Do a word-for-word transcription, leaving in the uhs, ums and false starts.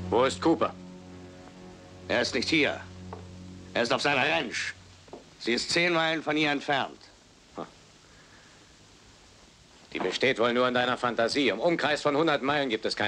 Wo ist Cooper? Er ist nicht hier. Er ist auf seiner Ranch. Sie ist zehn Meilen von hier entfernt. Die besteht wohl nur in deiner Fantasie. Im Umkreis von hundert Meilen gibt es keine